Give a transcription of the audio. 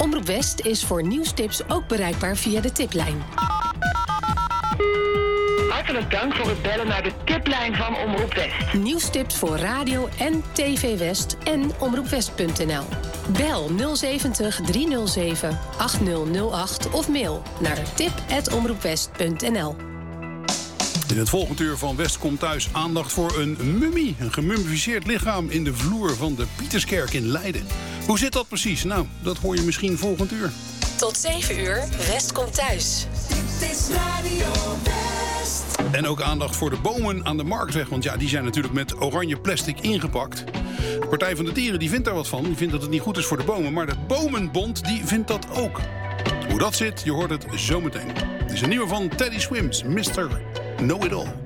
Omroep West is voor nieuwstips ook bereikbaar via de tiplijn. Hartelijk dank voor het bellen naar de tiplijn van Omroep West. Nieuwstips voor radio en TV West en omroepwest.nl. Bel 070 307 8008 of mail naar tip@omroepwest.nl. In het volgende uur van West komt thuis aandacht voor een mummie. Een gemummificeerd lichaam in de vloer van de Pieterskerk in Leiden. Hoe zit dat precies? Nou, dat hoor je misschien volgend uur. Tot 7 uur, West komt thuis. Dit is Radio West. En ook aandacht voor de bomen aan de Marktweg. Want ja, die zijn natuurlijk met oranje plastic ingepakt. De Partij van de Dieren die vindt daar wat van. Die vindt dat het niet goed is voor de bomen. Maar de Bomenbond die vindt dat ook. Hoe dat zit, je hoort het zometeen. Het is een nieuwe van Teddy Swims, Mr. Know-It-All.